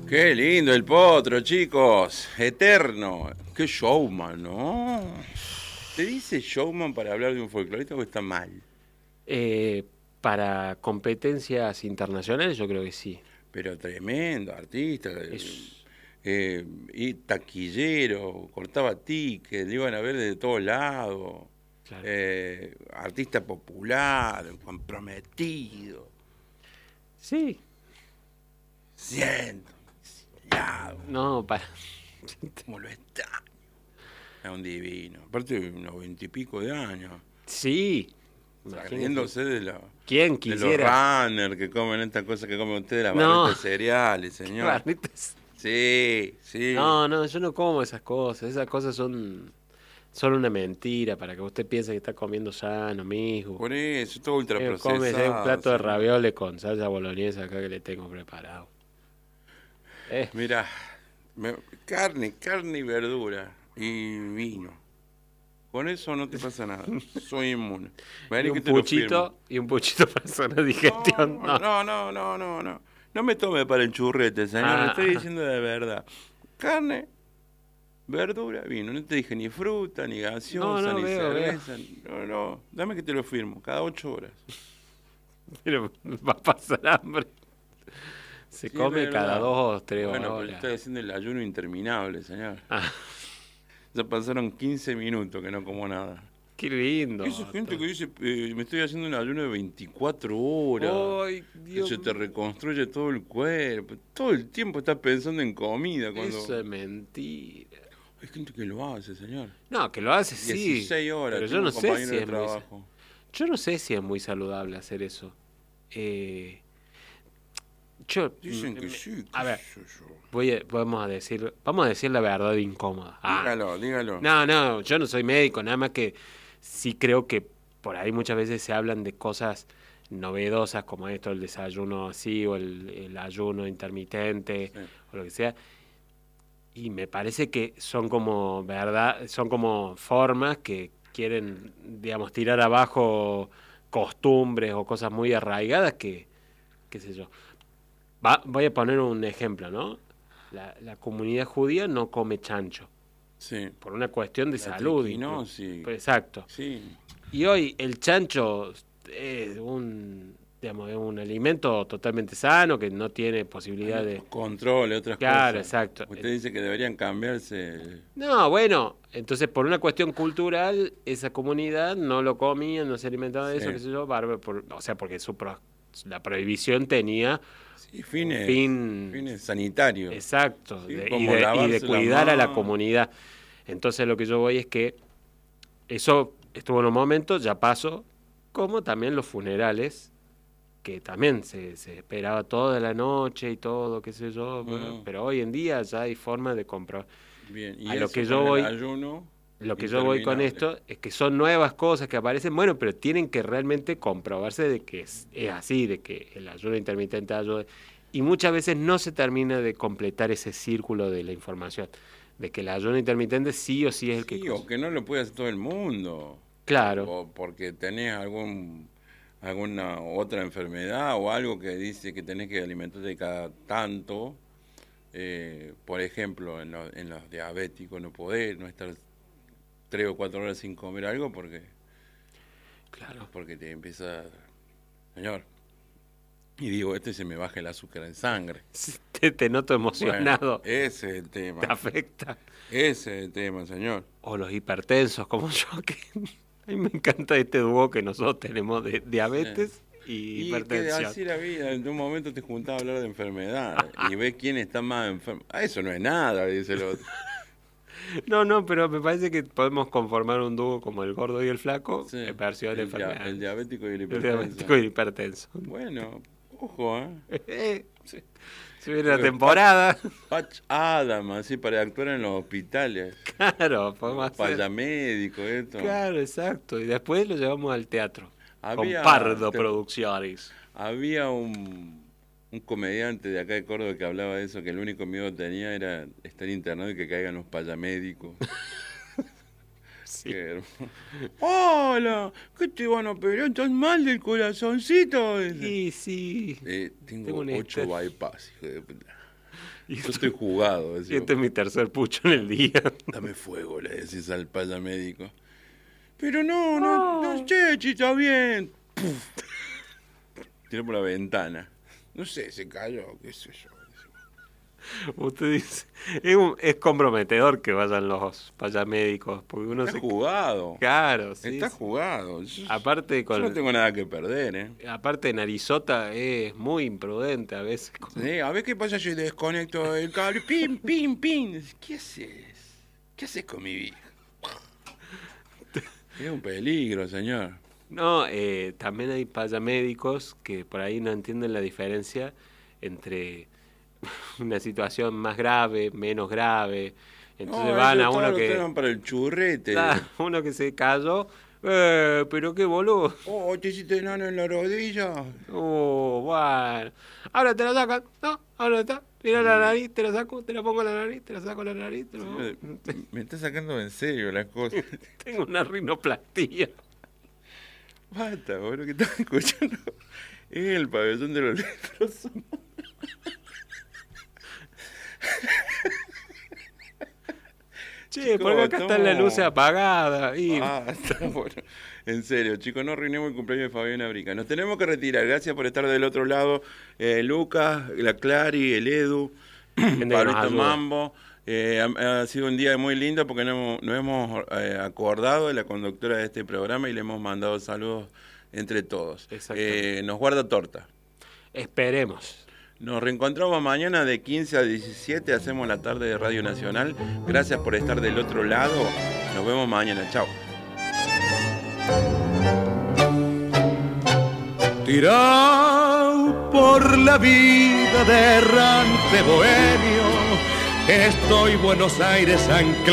Qué lindo el potro, chicos. Eterno. Qué showman, ¿no? ¿Te dice showman para hablar de un folclorista o está mal? Eh, para competencias internacionales yo creo que sí. Pero tremendo, artista. Es, Y taquillero, cortaba tickets, le iban a ver de todos lados. claro. Artista popular, comprometido. Sí, Siento, exiliado, no, para... como lo está. Es un divino. Aparte de unos 20 y pico de años. Sí, imagínate. Saliéndose ¿Quién de los quisiera? runners que comen estas cosas que comen ustedes, las No, barritas de cereales, qué señor. barritas. Sí, sí. No, no, yo no como esas cosas. Esas cosas son una mentira para que usted piense que está comiendo sano, mijo. Por eso, todo Cómese un ultraprocesado, plato de señor. ravioles con salsa boloñesa acá que le tengo preparado. Eh, Mira, carne y verdura y vino. Con eso no te pasa nada. Soy inmune. Vení que te lo firmo. y un puchito para hacer la digestión. No, No. no, no, no, no, no. No me tome para el churrete, señor. Le estoy Ah, diciendo de verdad. Carne, verdura, vino. No te dije ni fruta, ni no, gaseosa, no, ni veo. cerveza. No, no. Dame que te lo firmo. Cada 8 horas. Pero va a pasar hambre. Se Sí, es come cada verdad. 2 o 3 Bueno, pero yo horas. estoy haciendo el ayuno interminable, señor. Ah, Ya pasaron 15 minutos que no como nada. qué lindo. Esa gente que dice, me estoy haciendo un ayuno de 24 horas, Ay, que Dios se te mío. reconstruye todo el cuerpo. Todo el tiempo estás pensando en comida Eso cuando... es mentira. Hay gente que lo hace, señor. No, que lo hace sí. 16 horas, Pero yo tengo un no sé compañero si de es muy... trabajo. Yo no sé si es muy saludable hacer eso. Eh, yo... Dicen que sí, qué A ver, sé yo. vamos a decir la verdad incómoda. Ah, Dígalo, dígalo. no, no, yo no soy médico, nada más que sí creo que por ahí muchas veces se hablan de cosas novedosas como esto, el desayuno así o el ayuno intermitente Sí. o lo que sea. Y me parece que son como, ¿verdad? Son como formas que quieren, digamos, tirar abajo costumbres o cosas muy arraigadas que, qué sé yo. Voy a poner un ejemplo, ¿no? La comunidad judía no come chancho Sí. por una cuestión de La salud incluso. triquinosis. Exacto. Sí. Y hoy el chancho es digamos, es un alimento totalmente sano que no tiene Hay posibilidad de... otros controles, otras Claro, cosas. exacto. Usted dice que deberían cambiarse. No, bueno, entonces por una cuestión cultural, esa comunidad no lo comía, no se alimentaba de eso, qué Sí. sé yo, bárbaro, o sea, porque la prohibición tenía Sí, un fines, fin fines sanitarios. exacto Sí, y como de lavarse la cuidar a la mano. comunidad. Entonces lo que yo voy es que eso estuvo en un momento, ya pasó, como también los funerales, que también se esperaba toda la noche y todo, qué sé yo, Mm, pero hoy en día ya hay forma de comprobar. bien, y A lo que eso yo con el voy ayuno Lo que yo voy con interminable. esto es que son nuevas cosas que aparecen, bueno, pero tienen que realmente comprobarse de que es así, de que el ayuno intermitente ayuda. Y muchas veces no se termina de completar ese círculo de la información, de que el ayuno intermitente sí o sí es el que Sí, o cosa. que no lo puede hacer todo el mundo. Claro, O porque tenés alguna otra enfermedad o algo que dice que tenés que alimentarte cada tanto. Por ejemplo, en los diabéticos no podés no estar 3 o 4 horas sin comer algo claro. porque te empieza, señor, y digo, se me baja el azúcar en sangre. Te noto Bueno, emocionado, ese es el te tema. afecta. Ese es el tema, señor. O los hipertensos como yo, que a mí me encanta este dúo que nosotros tenemos de Sí. diabetes y Y que hipertensión. así la vida, en un momento te juntaba a hablar de enfermedades y ves quién está más enfermo. Ah, eso no es nada, dice el otro. No, no, pero me parece que podemos conformar un dúo como el gordo y el flaco, Sí, en versión de el enfermedades. diabético y el El hipertenso. diabético y el hipertenso. Bueno, ojo, ¿eh? Sí, se viene la Porque temporada. Patch Adam, así, para actuar en los hospitales. Claro, podemos hacer. Payamédico, esto. Claro, exacto. Y después lo llevamos al teatro. Con Había, Pardo te- Producciones. había un comediante de acá de Córdoba que hablaba de eso, que el único miedo que tenía era estar internado y que caigan los payamédicos. Sí. Qué hermoso. Hola, ¿qué te van a operar tan mal del corazoncito? Dice. Y sí. Tengo Tengo una 8 historia. bypass, hijo de puta. Y Yo estoy jugado. y Decía. este es mi tercer pucho en el día. Dame fuego, le decís al paya médico. Pero no, che, está bien. Puf. Tiró por la ventana. No sé, se cayó, qué sé yo. Usted dice, es comprometedor que vayan los payamédicos, porque uno Está jugado. Claro, sí. Está Sí. jugado. Aparte Yo no tengo nada que perder, ¿eh? aparte Narizota es muy imprudente a veces. Sí, a ver qué pasa si desconecto el cable. Pim, pim, pim. ¿Qué haces? ¿Qué haces con mi vieja? Es un peligro, señor. No, también hay payamédicos que por ahí no entienden la diferencia entre una situación más grave, menos grave. Entonces No, van eso a todo uno lo que tiran para el churrete. uno que se cayó, pero qué boludo. Oh, te hiciste enano en la rodilla. Bueno. Ahora te lo sacan, no, ahora está. Mira la nariz, te lo saco, te lo pongo en la nariz, te lo saco en la nariz, te lo... Me está sacando en serio las cosas. Tengo una rinoplastía. Basta, boludo, que estás escuchando. Es el pabellón de los leprosos. Che, Chicos, porque acá están las estamos- luces apagadas. Y... Está bueno. En serio, chicos, no arruinemos el cumpleaños de Fabiana Brica. Nos tenemos que retirar. Gracias por estar del otro lado. Lucas, la Clary, el Edu, Gente que nos Pablito ayuda. Mambo. Ha sido un día muy lindo porque nos hemos acordado de la conductora de este programa y le hemos mandado saludos entre todos. Exactamente. Nos guarda torta. Esperemos. Nos reencontramos mañana de 15 a 17. Hacemos la tarde de Radio Nacional. Gracias por estar del otro lado. Nos vemos mañana. Chao. Tirado por la vida de errante bohemio, estoy Buenos Aires anclado.